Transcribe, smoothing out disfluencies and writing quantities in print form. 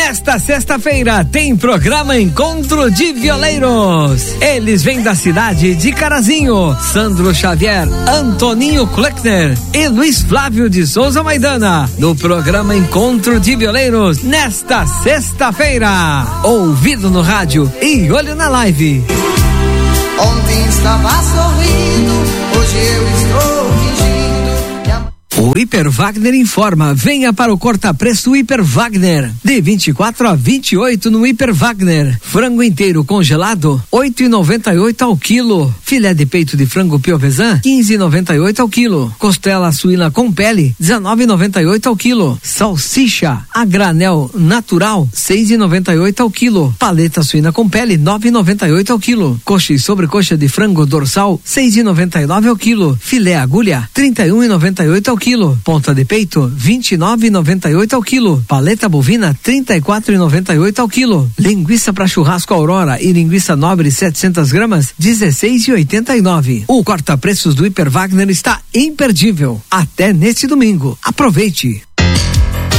Nesta sexta-feira tem programa Encontro de Violeiros. Eles vêm da cidade de Carazinho. Sandro Xavier, Antoninho Kleckner e Luiz Flávio de Souza Maidana. No programa Encontro de Violeiros, nesta sexta-feira. Ouvido no rádio e olho na live. Ontem estava sorrindo, hoje eu estou fingindo. O Hiper Wagner informa, venha para o corta-preço Hiper Wagner, de 24 a 28 no Hiper Wagner. Frango inteiro congelado, 8,98 ao quilo. Filé de peito de frango piovesan, 15,98 ao quilo. Costela suína com pele, 19,98 ao quilo. Salsicha a granel natural, 6,98 ao quilo. Paleta suína com pele, 9,98 ao quilo. Coxa e sobrecoxa de frango dorsal, 6,99 ao quilo. Filé agulha, 31,98 ao quilo. Ponta de peito, 29,98 ao quilo. Paleta bovina, 34,98 ao quilo. Linguiça para churrasco Aurora e linguiça nobre 700 gramas, 16,89. O corta-preços do Hiper Wagner está imperdível. Até neste domingo. Aproveite.